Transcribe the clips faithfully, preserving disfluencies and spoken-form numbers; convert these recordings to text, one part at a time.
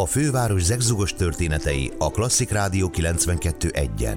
A főváros zegzugos történetei a Klasszik Rádió kilencvenkettő egyen.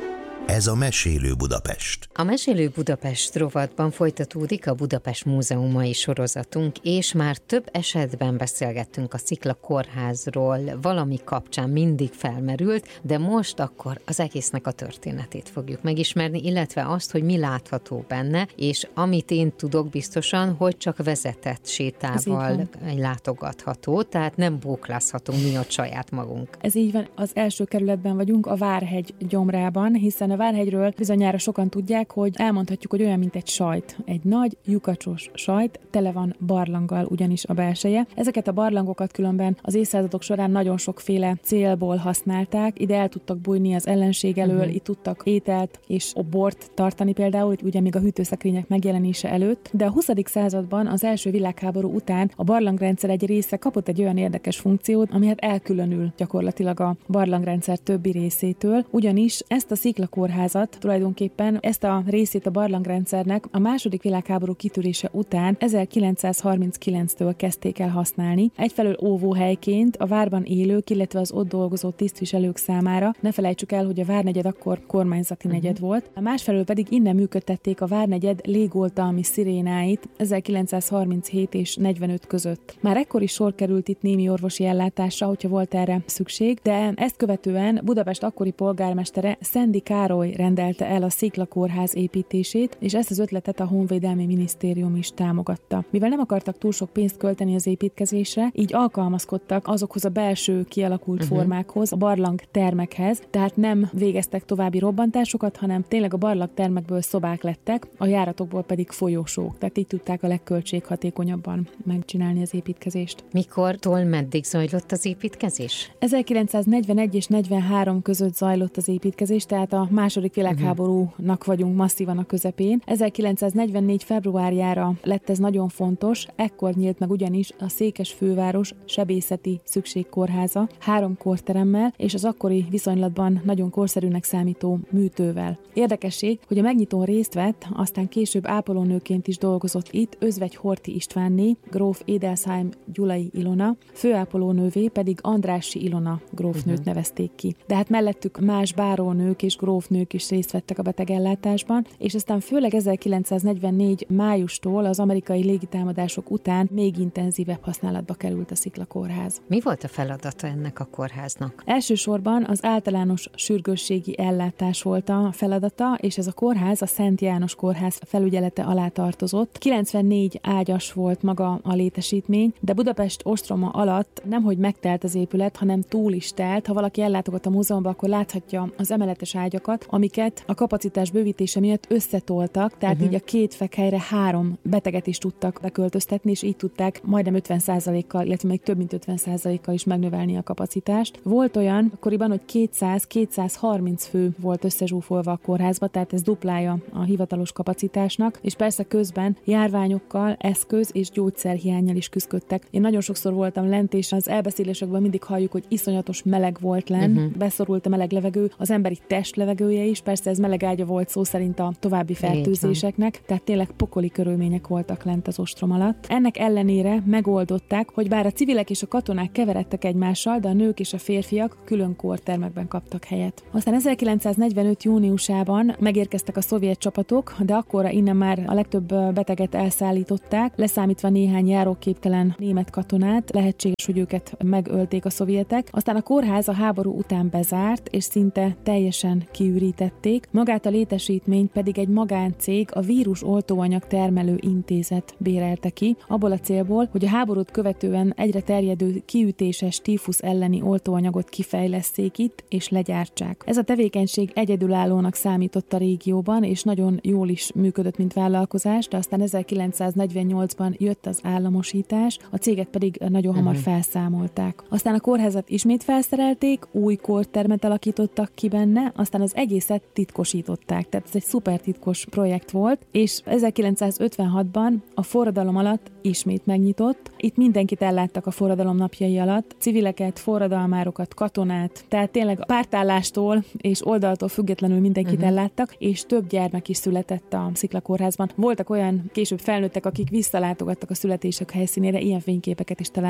Ez a Mesélő Budapest. A Mesélő Budapest rovatban folytatódik a Budapest múzeumai sorozatunk, és már több esetben beszélgettünk a Szikla Kórházról, valami kapcsán mindig felmerült, de most akkor az egésznek a történetét fogjuk megismerni, illetve azt, hogy mi látható benne, és amit én tudok biztosan, hogy csak vezetett sétával látogatható, tehát nem bóklázhatunk mi ott saját magunk. Ez így van, az első kerületben vagyunk, a Várhegy gyomrában, hiszen a Várhegyről bizonyára sokan tudják, hogy elmondhatjuk, hogy olyan, mint egy sajt. Egy nagy, lyukacsos sajt, tele van barlanggal ugyanis a belseje. Ezeket a barlangokat különben az évszázadok során nagyon sokféle célból használták. Ide el tudtak bújni az ellenség elől, uh-huh. itt tudtak ételt és bort tartani például, ugye még a hűtőszekrények megjelenése előtt. De a huszadik században, az első világháború után a barlangrendszer egy része kapott egy olyan érdekes funkciót, ami hát elkülönül gyakorlatilag a barlangrendszer többi részétől, ugyanis ezt a Szikla Kórházat, tulajdonképpen ezt a részét a barlangrendszernek a második világháború kitörése után ezerkilencszázharminckilenctől kezdték el használni. Egyfelől óvóhelyként a várban élők, illetve az ott dolgozó tisztviselők számára. Ne felejtsük el, hogy a Várnegyed akkor kormányzati uh-huh. negyed volt. A másfelől pedig innen működtették a Várnegyed légoltalmi szirénáit ezerkilencszázharminchét és negyvenöt között. Már ekkor is sor került itt némi orvosi ellátásra, hogyha volt erre szükség, de ezt követően Budapest akkori polgármestere Szendi Károly rendelte el a Szikla Kórház építését, és ezt az ötletet a Honvédelmi Minisztérium is támogatta. Mivel nem akartak túl sok pénzt költeni az építkezésre, így alkalmazkodtak azokhoz a belső kialakult uh-huh. formákhoz, a barlang termekhez, tehát nem végeztek további robbantásokat, hanem tényleg a barlang termekből szobák lettek, a járatokból pedig folyósók, tehát így tudták a legköltséghatékonyabban megcsinálni az építkezést. Mikortól meddig zajlott az építkezés? ezerkilencszáznegyvenegy és negyvenhárom között zajlott az építkezés, tehát a második világháborúnak vagyunk masszívan a közepén. ezerkilencszáznegyvennégy februárjára lett ez nagyon fontos, ekkor nyílt meg ugyanis a székesfőváros sebészeti szükségkórháza három kórteremmel és az akkori viszonylatban nagyon korszerűnek számító műtővel. Érdekesség, hogy a megnyitón részt vett, aztán később ápolónőként is dolgozott itt Özvegy Horthy Istvánné, gróf Édelsheim Gyulai Ilona, főápolónővé pedig Andrássy Ilona grófnőt uh-huh. nevezték ki. De hát mellettük más bárónők és grófnők is részt vettek a betegellátásban, és aztán főleg ezerkilencszáznegyvennégy májustól az amerikai légitámadások után még intenzívebb használatba került a Szikla Kórház. Mi volt a feladata ennek a kórháznak? Elsősorban az általános sürgősségi ellátás volt a feladata, és ez a kórház a Szent János Kórház felügyelete alá tartozott. kilencvennégy ágyas volt maga a létesítmény, de Budapest ostroma alatt nemhogy megtelt az épület, hanem túl is telt. Ha valaki ellátogat a múzeumba, akkor láthatja az emeletes ágyakat, amiket a kapacitás bővítése miatt összetoltak, tehát uh-huh. így a két fekhelyre három beteget is tudtak beköltöztetni, és így tudták majdnem ötven százalékkal, illetve még több mint ötven százalékkal is megnövelni a kapacitást. Volt olyan akkoriban, hogy kétszáz-kétszázharminc fő volt összezsúfolva a kórházba, tehát ez duplája a hivatalos kapacitásnak, és persze közben járványokkal, eszköz és gyógyszerhiánnyal is küzdöttek. Én nagyon sokszor voltam lent, és az elbeszélésekben mindig halljuk, hogy iszonyatos meleg volt lenn, uh-huh. beszorult a meleg levegő, az emberi test levegője is, persze ez meleg ágya volt szó szerint a további fertőzéseknek, tehát tényleg pokoli körülmények voltak lent az ostrom alatt. Ennek ellenére megoldották, hogy bár a civilek és a katonák keveredtek egymással, de a nők és a férfiak külön kórtermekben kaptak helyet. Aztán ezerkilencszáznegyvenöt júniusában megérkeztek a szovjet csapatok, de akkorra innen már a legtöbb beteget elszállították, leszámítva néhány járóképtelen német katonát, lehetséges, hogy őket megölték a szovjetek. Aztán a kórház a háború után bezárt, és szinte teljesen kiürítették. Magát a létesítményt pedig egy magáncég, a Vírus Oltóanyag Termelő Intézet bérelte ki, abból a célból, hogy a háborút követően egyre terjedő kiütéses tífusz elleni oltóanyagot kifejlesszék itt, és legyártsák. Ez a tevékenység egyedülállónak számított a régióban, és nagyon jól is működött, mint vállalkozás, de aztán ezerkilencszáznegyvennyolcban jött az államosítás, a céget pedig nagyon hamar uh-huh. felszámolták. Aztán a kórházat ismét felszerelték, új kórtermet alakítottak ki benne, aztán az egészet titkosították, tehát ez egy szuper titkos projekt volt, és ezerkilencszázötvenhatban a forradalom alatt ismét megnyitott. Itt mindenkit elláttak a forradalom napjai alatt, civileket, forradalmárokat, katonát, tehát tényleg pártállástól és oldaltól függetlenül mindenkit uh-huh. elláttak, és több gyermek is született a Szikla Kórházban. Voltak olyan később felnőttek, akik visszalátogattak a születések helyszínére, ilyen fényképeket is találunk oh. különben.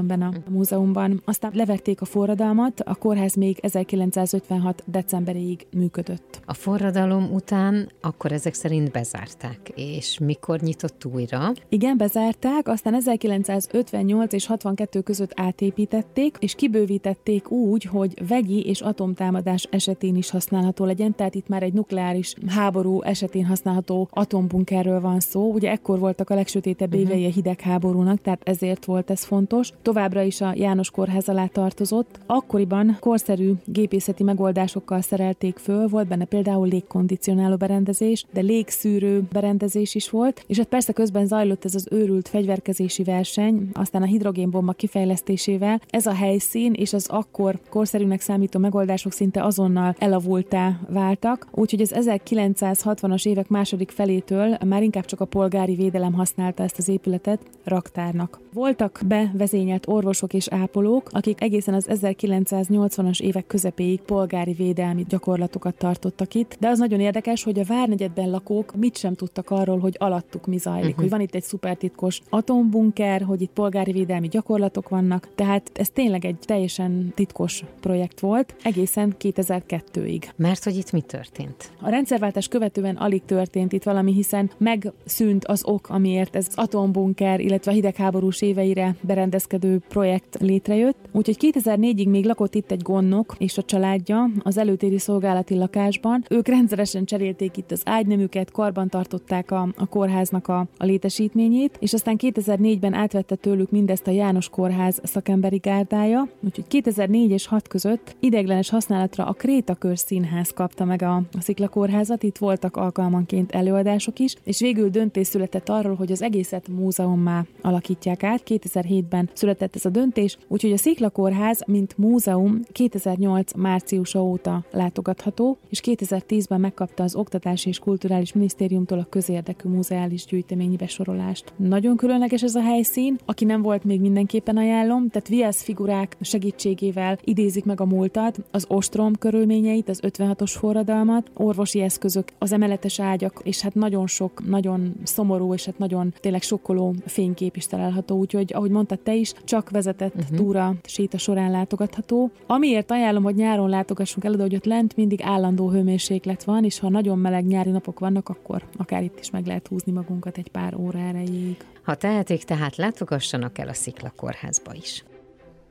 ebben a múzeumban. Aztán leverték a forradalmat, a kórház még ezerkilencszázötvenhat decemberéig működött. A forradalom után akkor ezek szerint bezárták, és mikor nyitott újra? Igen, bezárták, aztán ezerkilencszázötvennyolc és hatvankettő között átépítették, és kibővítették úgy, hogy vegyi és atomtámadás esetén is használható legyen, tehát itt már egy nukleáris háború esetén használható atombunkerről van szó. Ugye ekkor voltak a legsötétebb uh-huh. évei a hidegháborúnak, tehát ezért volt ez fontos. Továbbra is a János Kórház alá tartozott. Akkoriban korszerű gépészeti megoldásokkal szerelték föl, volt benne például légkondicionáló berendezés, de légszűrő berendezés is volt, és hát persze közben zajlott ez az őrült fegyverkezési verseny, aztán a hidrogénbomba kifejlesztésével ez a helyszín és az akkor korszerűnek számító megoldások szinte azonnal elavultá váltak, úgyhogy az ezerkilencszázhatvanas évek második felétől már inkább csak a polgári védelem használta ezt az épületet raktárnak. Voltak bevezényelt orvosok és ápolók, akik egészen az ezerkilencszáznyolcvanas évek közepéig polgári védelmi gyakorlatokat tartottak itt, de az nagyon érdekes, hogy a várnegyedben lakók mit sem tudtak arról, hogy alattuk mi zajlik, uh-huh. hogy van itt egy szupertitkos atombunker, hogy itt polgári védelmi gyakorlatok vannak, tehát ez tényleg egy teljesen titkos projekt volt, egészen kétezer-kettőig. Mert hogy itt mi történt? A rendszerváltás követően alig történt itt valami, hiszen megszűnt az ok, amiért ez az atombunker, illetve a hidegháborús éveire berendezkedő projekt létrejött. Úgyhogy kétezer-négyig még lakott itt egy gondnok és a családja az előtéri szolgálati lakásban. Ők rendszeresen cserélték itt az ágynemüket, karban tartották a, a kórháznak a, a létesítményét, és aztán kétezer-négyben átvette tőlük mindezt a János Kórház szakemberi gárdája. Úgyhogy kétezer-négy és hat között ideiglenes használatra a Krétakör Színház kapta meg a, a sziklakórházat, itt voltak alkalmanként előadások is, és végül döntés született arról, hogy az egészet múzeummá alakítják át. kétezer-hétben született ez a döntés, úgyhogy a Sziklakórház, mint múzeum kétezer-nyolc márciusa óta látogatható, és kétezer-tízben megkapta az Oktatási és Kulturális Minisztériumtól a közérdekű muzeális gyűjteményi besorolást. Nagyon különleges ez a helyszín, aki nem volt, még mindenképpen ajánlom, tehát viasz figurák segítségével idézik meg a múltat, az ostrom körülményeit, az ötvenhatos forradalmat, orvosi eszközök, az emeletes ágyak, és hát nagyon sok, nagyon szomorú, és hát nagyon tényleg sokkoló fénykép is található, úgyhogy ahogy mondtad te is, csak vezetett uh-huh. túra, séta során látogatható. Amiért ajánlom, hogy nyáron látogassunk el oda, hogy ott lent mindig állandó hőmérséklet van, és ha nagyon meleg nyári napok vannak, akkor akár itt is meg lehet húzni magunkat egy pár óra erejéig. Ha tehetik, tehát látogassanak el a Sziklakórházba is.